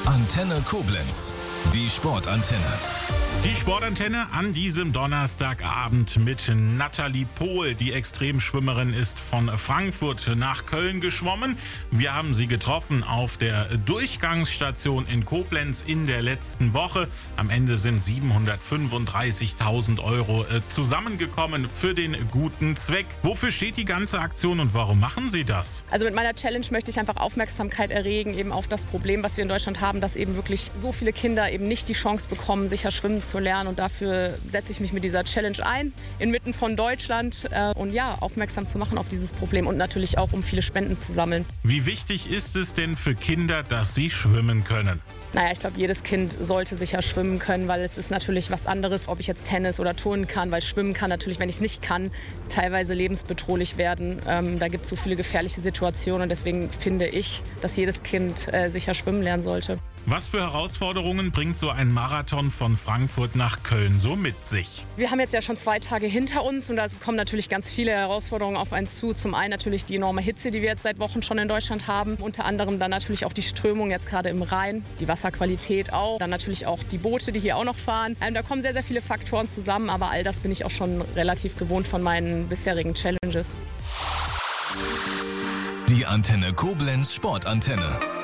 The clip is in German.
Antenne Koblenz, die Sportantenne. Die Sportantenne an diesem Donnerstagabend mit Nathalie Pohl. Die Extremschwimmerin ist von Frankfurt nach Köln geschwommen. Wir haben sie getroffen auf der Durchgangsstation in Koblenz in der letzten Woche. Am Ende sind 735.000 Euro zusammengekommen für den guten Zweck. Wofür steht die ganze Aktion und warum machen Sie das? Also mit meiner Challenge möchte ich einfach Aufmerksamkeit erregen eben auf das Problem, was wir in Deutschland haben, dass eben wirklich so viele Kinder eben nicht die Chance bekommen, sicher schwimmen zu lernen, und dafür setze ich mich mit dieser Challenge ein, inmitten von Deutschland, und ja, aufmerksam zu machen auf dieses Problem und natürlich auch, um viele Spenden zu sammeln. Wie wichtig ist es denn für Kinder, dass sie schwimmen können? Naja, ich glaube, jedes Kind sollte sicher schwimmen können, weil es ist natürlich was anderes, ob ich jetzt Tennis oder Turnen kann, weil schwimmen kann natürlich, wenn ich es nicht kann, teilweise lebensbedrohlich werden. Da gibt es so viele gefährliche Situationen, und deswegen finde ich, dass jedes Kind sicher schwimmen lernen sollte. Was für Herausforderungen bringt so ein Marathon von Frankfurt nach Köln so mit sich? Wir haben jetzt ja schon 2 Tage hinter uns, und da kommen natürlich ganz viele Herausforderungen auf einen zu. Zum einen natürlich die enorme Hitze, die wir jetzt seit Wochen schon in Deutschland haben. Unter anderem dann natürlich auch die Strömung jetzt gerade im Rhein, die Wasserqualität auch. Dann natürlich auch die Boote, die hier auch noch fahren. Da kommen sehr, sehr viele Faktoren zusammen, aber all das bin ich auch schon relativ gewohnt von meinen bisherigen Challenges. Die Antenne Koblenz Sportantenne.